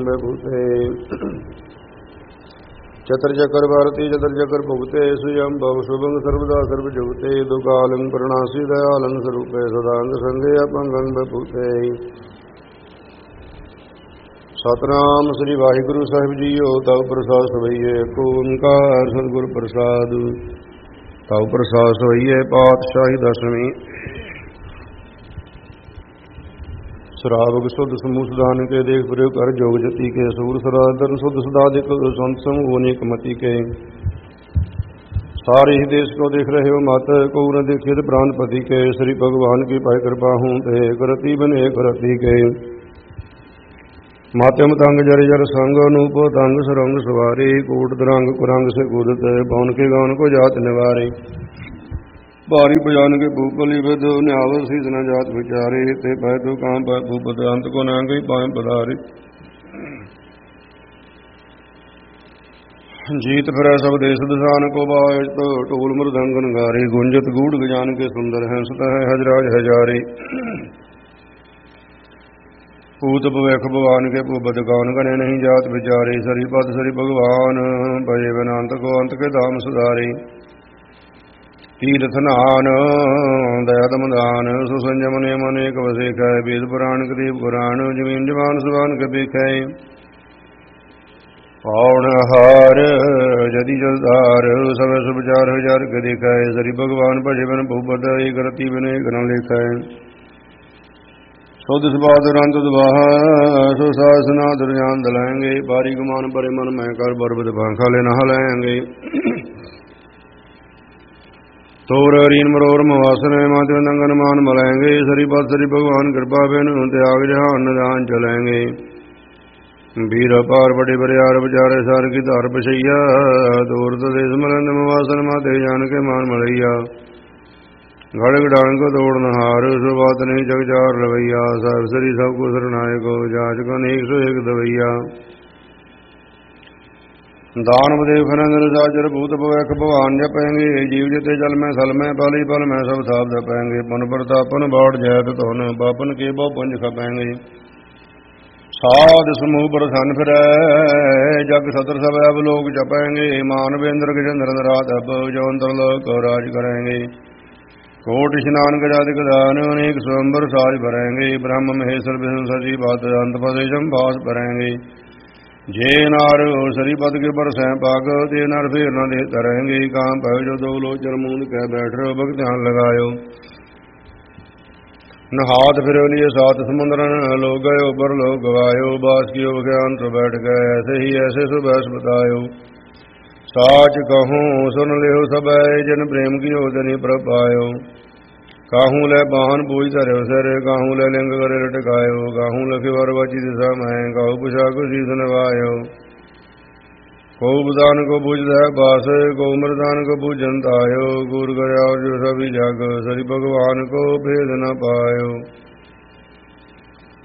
भूते चतर चकर भारती चतर चकर भुगते सुयम भव शुभंग सर्वदा सर्व जुगते दुकालं प्रणासी दयालं स्वरूपे सदांग संगे अपंगं भूते। सतनाम श्री वाहिगुरु साहिब जीओ तव प्रसाद सवैये एको ओंकार सतगुर प्रसाद तव प्रसाद सवैये पातशाही दसवीं शराबग शुद्ध समूह सुधान के देख प्रयोग कर जोग जति के सूर सदाधन शुद्ध सदाधिक संत समूह अनेक मति के सारे ही देश को देख रहे हो मात को न देखित प्राणपति के श्री भगवान की पाय कृपा हूँ ते करती बने करती के मात्यम तंग जर जर संग अनूप तंग सुरंग सवारी कूट दरंग कुरंग से कूदत पवन के गान को जात निवारे भारी बजान के भूपली विद न्यावल शीस न जात विचारे ते पै तू काम पै भूपत अंत को न गई पाए पधारे जीत फिर सब देश दिशान को बाज तो ढोल मृदंगन गारे गुंजत गूढ़ गजान के सुंदर हंसत है हजराज हजारे पूत भवैख भगवान के भूपत कौन गणे नहीं जात विचारे सरिपद सरि भगवान भजे बिनांत को अंत के धाम सुधारे तीर्थ नान दयादम दान सुसंजम नियम अनेक वसे कै वेद पुराण कदीप पुराण जमीन जमान सुबान कभी कै पावन हार जदि जलधार सब सुविचार हजार कदी कै सरि भगवान भजे बन भूपत एक रति बने गण लिखै सुध सुबाद रंत दुबाह सो सासना दुर्जान दलाएंगे बारी गुमान परे मन मैं कर बरबद पंखा ले नहा लाएंगे तोर रीन मरोर मवासन माते नंगन मान मलाएंगे सरी पद सरी भगवान कृपा बेन त्याग जहान दान चलेंगे वीर पार बड़े बरियार बचारे सार की धार बसैया तोर तो देश मलंद मवासन माते जान के मान मलैया गड़ग डांग को तोड़ नहार सो बात नहीं जग चार लवैया साहब सरी सबको सरनाए को जाच को 101 दवैया दान देव खनंदर साजर भूत भवैख भगवान जपेंगे जीव जते जल में सल में पाली पल में सब साप जपेंगे पन प्रतापन बाढ़ जैत तोन बापन के बहु पंज खपेंगे साध समूह प्रसन्न फिर जग सतर सब अब लोग जपेंगे मानवेंद्र गजेंद्र रात अब जवंतर लोक राज करेंगे कोट स्नान गजाधिक दान अनेक स्वयंवर साज भरेंगे ब्रह्म महेश्वर विष्णु सजी बात अंत पदेशम भास भरेंगे जे नार सरी पद के पर सह पाग दे नर फिर न दे करेंगे काम पै जो दो लोचन मूंद कह बैठ रहे भक्त ध्यान लगायो न हाथ फिर लिए सात समुद्र लो गयो पर लो गवायो बास कियो ज्ञान तो बैठ गए ऐसे ही ऐसे सुबह बतायो साच कहूँ सुन ले सब जन प्रेम की ओदनी प्रपायो काहू ले बाहन पूज धरे सर काहू ले लिंग करे लटकायो काहू लखी वर बची दिशा में काहू पुछा को शीस नवायो को बुदान को पूज दे बास को मृदान को पूजन तायो गुर गया जो सभी जग सरि भगवान को भेद न पायो।